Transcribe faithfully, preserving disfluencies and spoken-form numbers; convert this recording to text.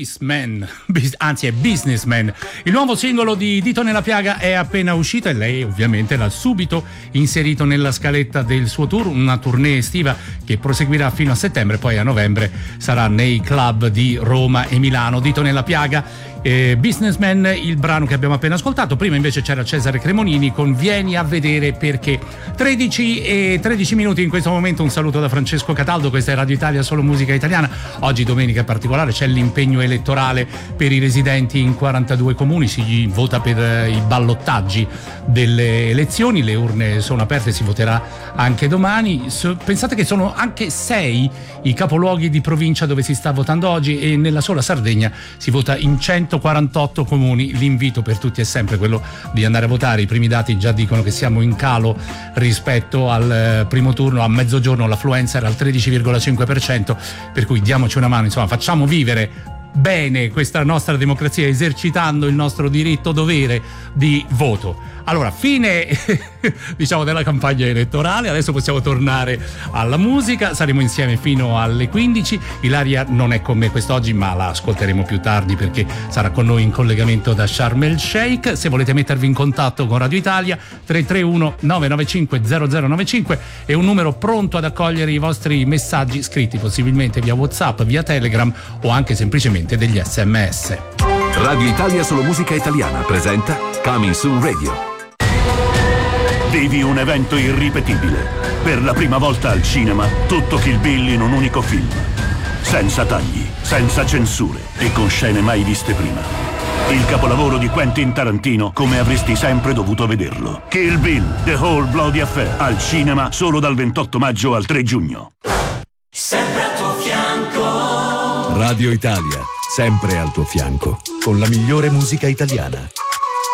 Businessman, anzi è Businessman. Il nuovo singolo di Dito Nella Piaga è appena uscito e lei ovviamente l'ha subito inserito nella scaletta del suo tour, una tournée estiva che proseguirà fino a settembre, poi a novembre sarà nei club di Roma e Milano. Dito Nella Piaga, eh, Businessman, il brano che abbiamo appena ascoltato. Prima invece c'era Cesare Cremonini con Vieni a vedere perché. tredici e tredici minuti in questo momento. Un saluto da Francesco Cataldo, questa è Radio Italia, solo musica italiana. Oggi domenica in particolare c'è l'impegno elettorale per i residenti in quarantadue comuni, si vota per i ballottaggi delle elezioni, le urne sono aperte, si voterà anche domani. Pensate che sono anche sei i capoluoghi di provincia dove si sta votando oggi e nella sola Sardegna si vota in centoquarantotto comuni. L'invito per tutti è sempre quello di andare a votare. I primi dati già dicono che siamo in calo rispetto al primo turno. A mezzogiorno l'affluenza era al tredici virgola cinque per cento, per cui diamoci una mano, insomma facciamo vivere bene questa nostra democrazia esercitando il nostro diritto dovere di voto. Allora, fine diciamo della campagna elettorale, adesso possiamo tornare alla musica, saremo insieme fino alle quindici. Ilaria non è con me quest'oggi, ma la ascolteremo più tardi perché sarà con noi in collegamento da Sharm el Sheikh. Se volete mettervi in contatto con Radio Italia, tre tre uno nove nove cinque zero zero nove cinque è un numero pronto ad accogliere i vostri messaggi scritti, possibilmente via WhatsApp, via Telegram o anche semplicemente degli sms. Radio Italia Solo Musica Italiana presenta Coming Soon Radio. Vivi un evento irripetibile. Per la prima volta al cinema, tutto Kill Bill in un unico film. Senza tagli, senza censure e con scene mai viste prima. Il capolavoro di Quentin Tarantino come avresti sempre dovuto vederlo. Kill Bill, The Whole Bloody Affair. Al cinema solo dal ventotto maggio al tre giugno. Sempre al tuo fianco. Radio Italia, sempre al tuo fianco. Con la migliore musica italiana.